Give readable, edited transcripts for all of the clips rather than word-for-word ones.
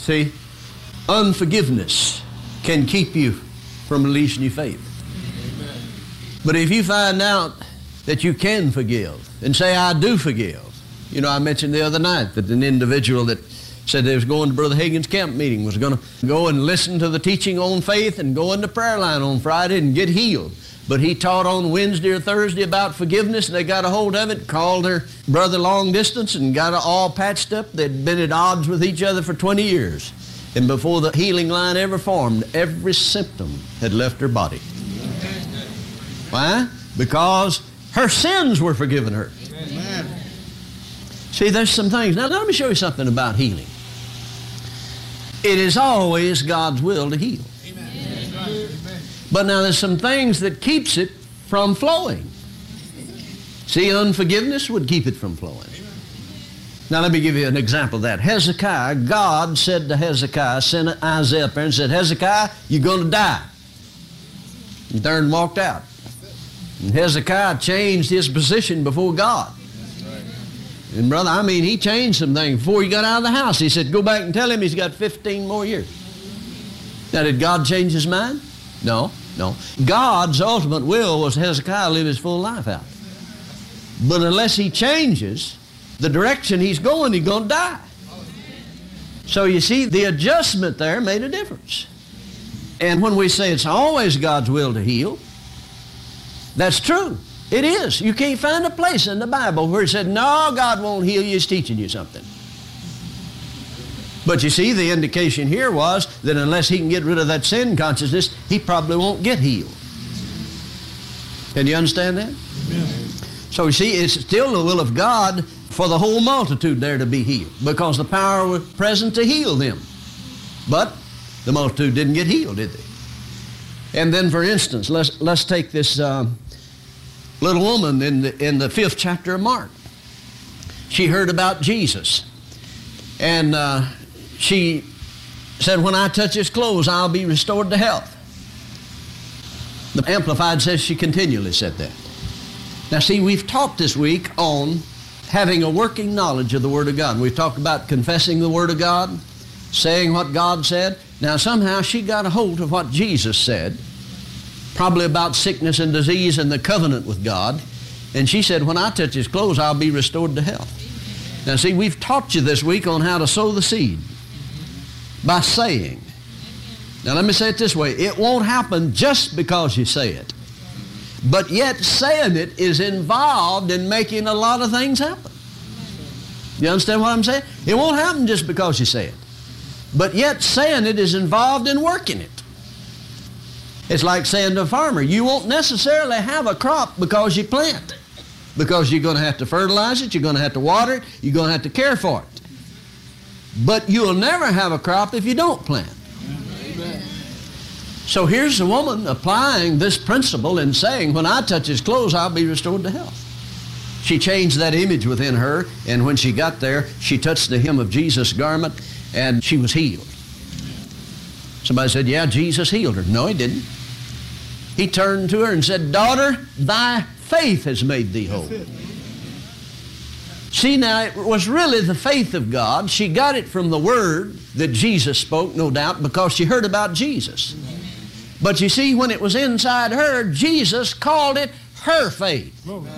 See, unforgiveness can keep you from releasing your faith. Amen. But if you find out that you can forgive and say, I do forgive. You know, I mentioned the other night that an individual that said they was going to Brother Hagin's camp meeting was going to go and listen to the teaching on faith and go in the prayer line on Friday and get healed. But he taught on Wednesday or Thursday about forgiveness, and they got a hold of it, called their brother long distance, and got it all patched up. They'd been at odds with each other for 20 years. And before the healing line ever formed, every symptom had left her body. Why? Because her sins were forgiven her. Amen. See, there's some things. Now, let me show you something about healing. It is always God's will to heal. Amen. But now there's some things that keeps it from flowing. See, unforgiveness would keep it from flowing. Now let me give you an example of that. Hezekiah, God said to Hezekiah, sent Isaiah up there and said, Hezekiah, you're going to die. He turned and walked out. And Hezekiah changed his position before God. And brother, I mean, he changed some things before he got out of the house. He said, go back and tell him he's got 15 more years. Now, did God change his mind? No, no. God's ultimate will was Hezekiah live his full life out. But unless he changes the direction he's going to die. So you see, the adjustment there made a difference. And when we say it's always God's will to heal, that's true. It is. You can't find a place in the Bible where it said, no, God won't heal you, he's teaching you something. But you see, the indication here was that unless he can get rid of that sin consciousness, he probably won't get healed. Can you understand that? Amen. So you see, it's still the will of God for the whole multitude there to be healed, because the power was present to heal them. But the multitude didn't get healed, did they? And then, for instance, let's take this little woman in the 5th chapter of Mark. She heard about Jesus, and she said, when I touch his clothes, I'll be restored to health. The Amplified says she continually said that. Now see, we've talked this week on having a working knowledge of the Word of God. We've talked about confessing the Word of God, saying what God said. Now somehow she got a hold of what Jesus said, probably about sickness and disease and the covenant with God. And she said, when I touch his clothes, I'll be restored to health. Now see, we've taught you this week on how to sow the seed by saying. Now let me say it this way. It won't happen just because you say it. But yet saying it is involved in making a lot of things happen. You understand what I'm saying? It won't happen just because you say it. But yet saying it is involved in working it. It's like saying to a farmer, you won't necessarily have a crop because you plant. Because you're going to have to fertilize it, you're going to have to water it, you're going to have to care for it. But you'll never have a crop if you don't plant. Amen. So here's a woman applying this principle and saying, when I touch his clothes, I'll be restored to health. She changed that image within her, and when she got there, she touched the hem of Jesus' garment, and she was healed. Somebody said, yeah, Jesus healed her. No, he didn't. He turned to her and said, daughter, thy faith has made thee whole. See, now, it was really the faith of God. She got it from the Word that Jesus spoke, no doubt, because she heard about Jesus. But you see, when it was inside her, Jesus called it her faith.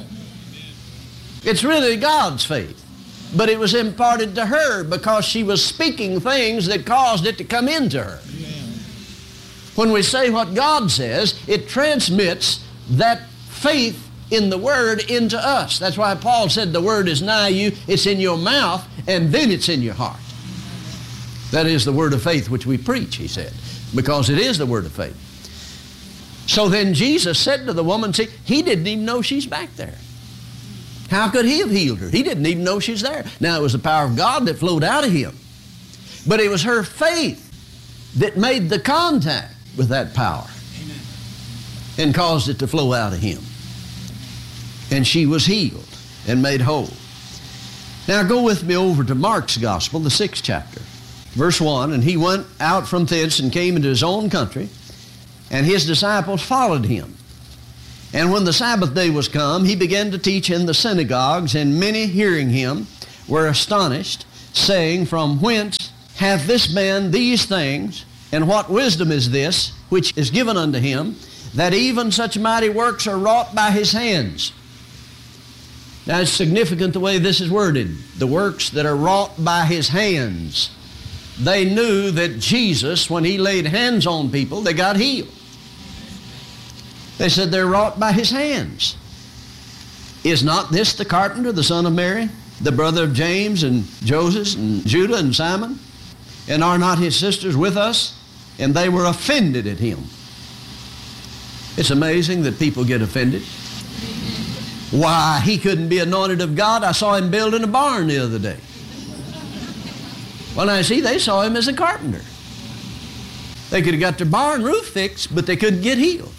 It's really God's faith. But it was imparted to her because she was speaking things that caused it to come into her. When we say what God says, it transmits that faith in the Word into us. That's why Paul said the Word is nigh you, it's in your mouth, and then it's in your heart. That is the word of faith which we preach, he said, because it is the word of faith. So then Jesus said to the woman, see, he didn't even know she's back there. How could he have healed her? He didn't even know she's there. Now, it was the power of God that flowed out of him. But it was her faith that made the contact with that power. Amen. And caused it to flow out of him. And she was healed and made whole. Now, go with me over to Mark's Gospel, the 6th chapter. Verse 1, and he went out from thence and came into his own country, and his disciples followed him. And when the Sabbath day was come, he began to teach in the synagogues, and many hearing him were astonished, saying, from whence hath this man these things, and what wisdom is this which is given unto him, that even such mighty works are wrought by his hands? Now it's significant the way this is worded. The works that are wrought by his hands. They knew that Jesus, when he laid hands on people, they got healed. They said they're wrought by his hands. Is not this the carpenter, the son of Mary, the brother of James and Joseph and Judah and Simon? And are not his sisters with us? And they were offended at him. It's amazing that people get offended. Why, he couldn't be anointed of God. I saw him building a barn the other day. Well, now see, they saw him as a carpenter. They could have got their barn roof fixed, but they couldn't get healed.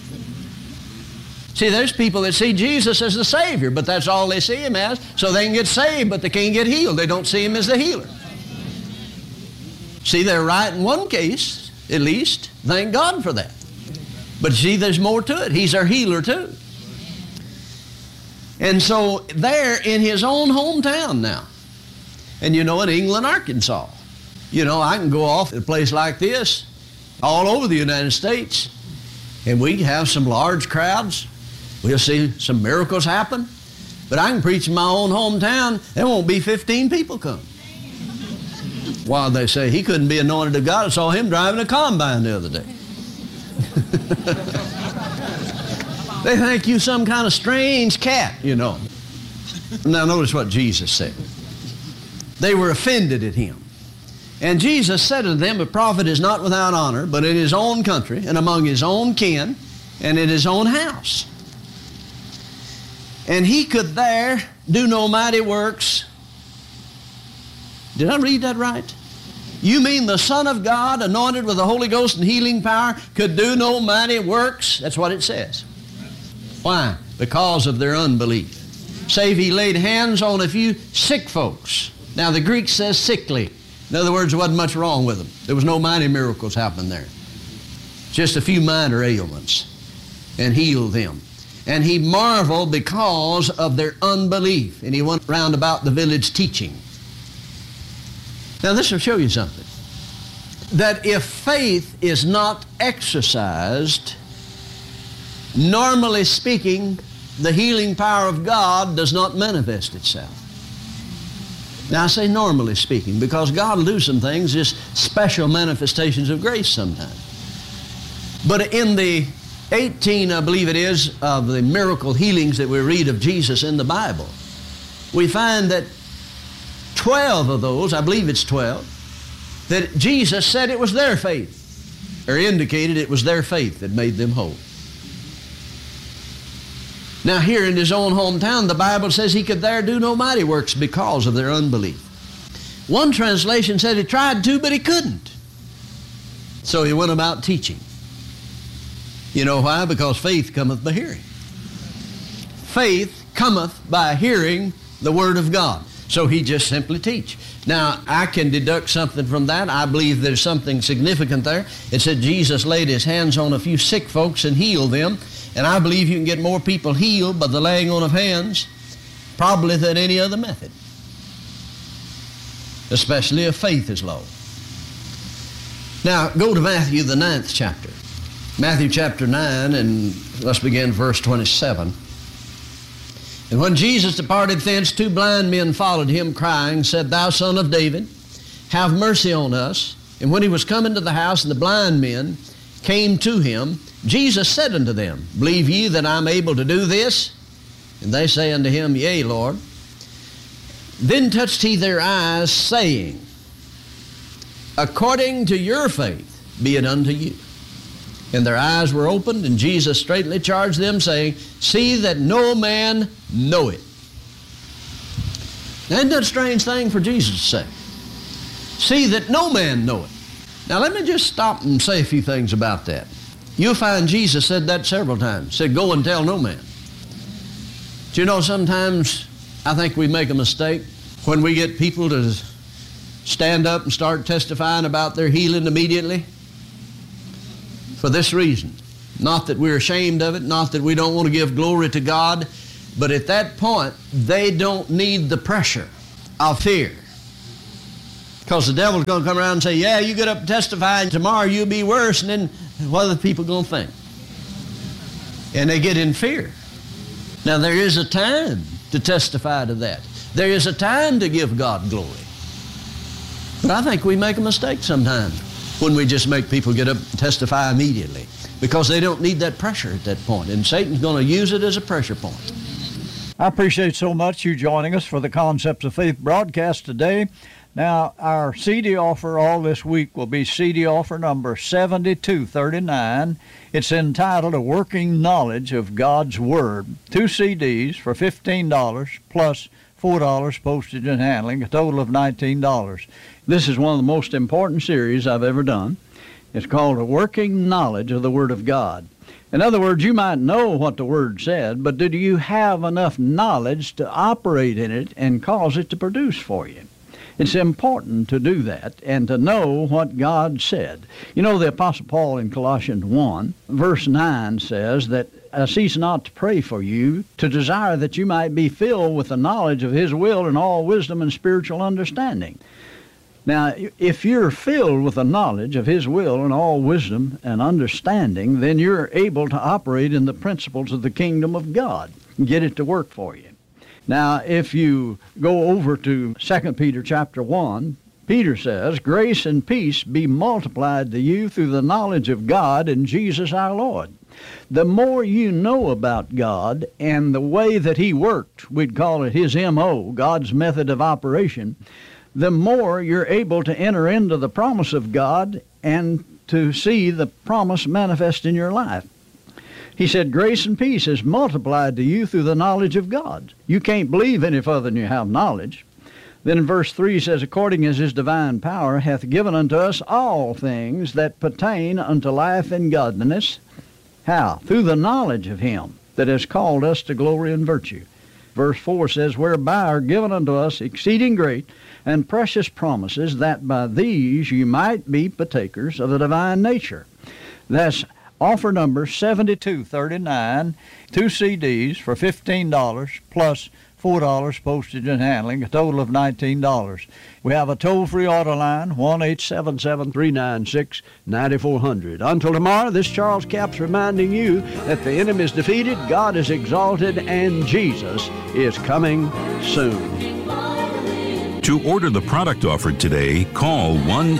See, there's people that see Jesus as the Savior, but that's all they see him as, so they can get saved, but they can't get healed. They don't see him as the healer. See, they're right in one case, at least. Thank God for that. But see, there's more to it. He's our healer too. And so there in his own hometown now, and you know, in England, Arkansas, you know, I can go off at a place like this all over the United States, and we can have some large crowds. We'll see some miracles happen. But I can preach in my own hometown, there won't be 15 people come. While they say he couldn't be anointed of God, I saw him driving a combine the other day. They think you some kind of strange cat, you know. Now notice what Jesus said. They were offended at him. And Jesus said unto them, a prophet is not without honor, but in his own country, and among his own kin, and in his own house. And he could there do no mighty works. Did I read that right? You mean the Son of God, anointed with the Holy Ghost and healing power, could do no mighty works? That's what it says. Why? Because of their unbelief. Save he laid hands on a few sick folks. Now the Greek says sickly. In other words, there wasn't much wrong with them. There was no mighty miracles happening there. Just a few minor ailments. And healed them. And he marveled because of their unbelief. And he went round about the village teaching. Now this will show you something. That if faith is not exercised, normally speaking, the healing power of God does not manifest itself. Now I say normally speaking, because God will do some things, just special manifestations of grace sometimes. But in the 18, I believe it is, of the miracle healings that we read of Jesus in the Bible, we find that 12 of those, I believe it's 12, that Jesus said it was their faith, or indicated it was their faith that made them whole. Now here in his own hometown, the Bible says he could there do no mighty works because of their unbelief. One translation said he tried to, but he couldn't. So he went about teaching. You know why? Because faith cometh by hearing. Faith cometh by hearing the Word of God. So he just simply teach. Now, I can deduct something from that. I believe there's something significant there. It said Jesus laid his hands on a few sick folks and healed them. And I believe you can get more people healed by the laying on of hands probably than any other method. Especially if faith is low. Now, go to Matthew, the 9th chapter. Matthew chapter 9, and let's begin verse 27. And when Jesus departed thence, two blind men followed him, crying, said, Thou son of David, have mercy on us. And when he was come into the house, and the blind men came to him, Jesus said unto them, Believe ye that I am able to do this? And they say unto him, Yea, Lord. Then touched he their eyes, saying, According to your faith be it unto you. And their eyes were opened, and Jesus straightly charged them, saying, See that no man know it. Now, isn't that a strange thing for Jesus to say? See that no man know it. Now, let me just stop and say a few things about that. You'll find Jesus said that several times. Said, Go and tell no man. Do you know, sometimes I think we make a mistake when we get people to stand up and start testifying about their healing immediately. For this reason, not that we're ashamed of it, not that we don't want to give glory to God, but at that point, they don't need the pressure of fear. Because the devil's going to come around and say, yeah, you get up and testify, and tomorrow you'll be worse, and then what are the people going to think? And they get in fear. Now, there is a time to testify to that. There is a time to give God glory. But I think we make a mistake sometimes when we just make people get up and testify immediately, because they don't need that pressure at that point, and Satan's going to use it as a pressure point. I appreciate so much you joining us for the Concepts of Faith broadcast today. Now, our CD offer all this week will be CD offer number 7239. It's entitled A Working Knowledge of God's Word. 2 CDs for $15 plus $4 postage and handling, a total of $19. This is one of the most important series I've ever done. It's called A Working Knowledge of the Word of God. In other words, you might know what the Word said, but do you have enough knowledge to operate in it and cause it to produce for you? It's important to do that and to know what God said. You know, the Apostle Paul in Colossians 1, verse 9 says that, cease not to pray for you, to desire that you might be filled with the knowledge of His will and all wisdom and spiritual understanding. Now, if you're filled with the knowledge of His will and all wisdom and understanding, then you're able to operate in the principles of the kingdom of God and get it to work for you. Now, if you go over to 2 Peter chapter 1, Peter says, grace and peace be multiplied to you through the knowledge of God and Jesus our Lord. The more you know about God and the way that He worked, we'd call it His M.O., God's method of operation, the more you're able to enter into the promise of God and to see the promise manifest in your life. He said, grace and peace is multiplied to you through the knowledge of God. You can't believe any further than you have knowledge. Then in verse 3 says, according as His divine power hath given unto us all things that pertain unto life and godliness. How? Through the knowledge of Him that has called us to glory and virtue. Verse 4 says, whereby are given unto us exceeding great and precious promises, that by these you might be partakers of the divine nature. That's offer number 7239, 2 CDs for $15 plus $4 postage and handling, a total of $19. We have a toll-free order line, 1-877-396-9400. Until tomorrow, this Charles Capps reminding you that the enemy is defeated, God is exalted, and Jesus is coming soon. To order the product offered today, call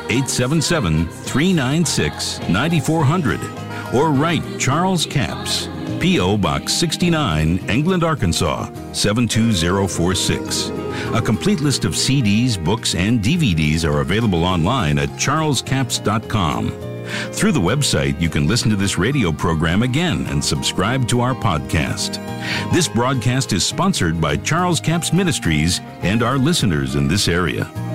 1-877-396-9400 or write Charles Capps, P.O. Box 69, England, Arkansas, 72046. A complete list of CDs, books, and DVDs are available online at charlescapps.com. Through the website, you can listen to this radio program again and subscribe to our podcast. This broadcast is sponsored by Charles Capps Ministries and our listeners in this area.